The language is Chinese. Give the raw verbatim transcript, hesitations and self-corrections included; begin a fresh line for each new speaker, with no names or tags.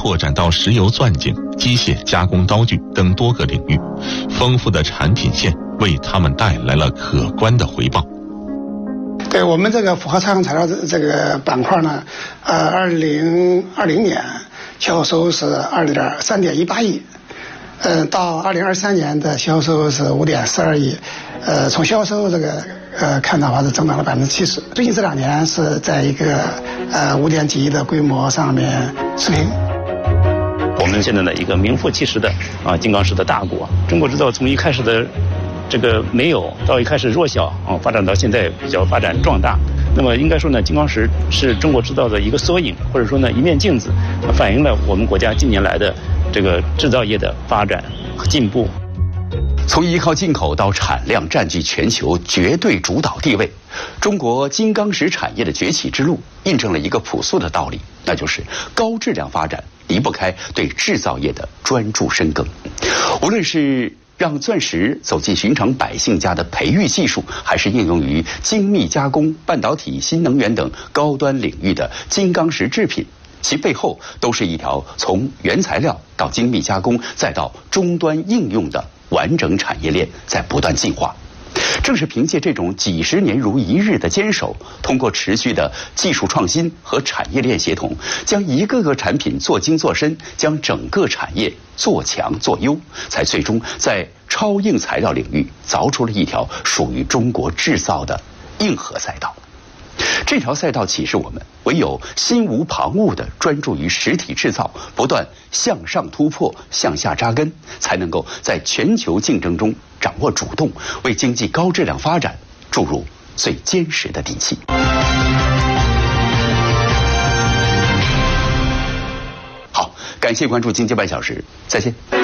扩展到石油钻井、机械加工刀具等多个领域，丰富的产品线为他们带来了可观的回报。
对我们这个复合彩钢材料这个板块呢，呃，二零二零年销售是二点三点一八亿，呃，到二零二三年的销售是五点四二亿，呃，从销售这个呃看的话是增长了百分之七十。最近这两年是在一个呃五点几亿的规模上面持平。
我们现在的一个名副其实的啊金刚石的大国，中国制造从一开始的这个没有到一开始弱小啊，发展到现在比较发展壮大。那么应该说呢，金刚石是中国制造的一个缩影，或者说呢一面镜子，反映了我们国家近年来的这个制造业的发展和进步。
从依靠进口到产量占据全球绝对主导地位，中国金刚石产业的崛起之路印证了一个朴素的道理，那就是高质量发展离不开对制造业的专注深耕。无论是让钻石走进寻常百姓家的培育技术，还是应用于精密加工、半导体、新能源等高端领域的金刚石制品，其背后都是一条从原材料到精密加工再到终端应用的完整产业链在不断进化。正是凭借这种几十年如一日的坚守，通过持续的技术创新和产业链协同，将一个个产品做精做深，将整个产业做强做优，才最终在超硬材料领域凿出了一条属于中国制造的硬核赛道。这条赛道启示我们，唯有心无旁骛地专注于实体制造，不断向上突破、向下扎根，才能够在全球竞争中掌握主动，为经济高质量发展注入最坚实的底气。好，感谢关注经济半小时，再见。